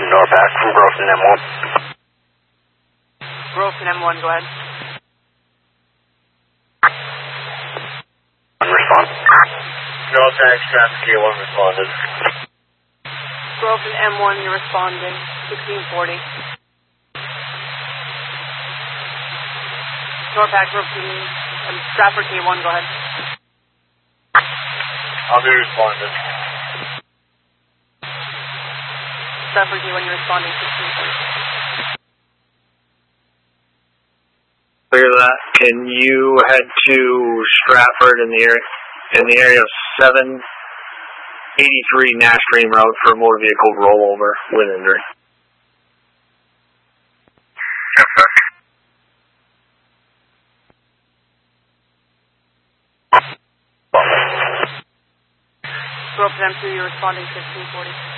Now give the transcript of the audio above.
Norpac from Groveton M1. Groveton M1, go ahead. Respond. Girl Tank, traffic K1 responded. Groveton M1, you're responding. 1640. Norpac, Groveton, Stratford K1, go ahead. I'll be responding. Stratford K1, you're responding. 1640. Clear that. Can you head to Stratford in the area of 783 Nash Stream Road for a motor vehicle rollover with injury? Groveton M2, you're responding. 1640.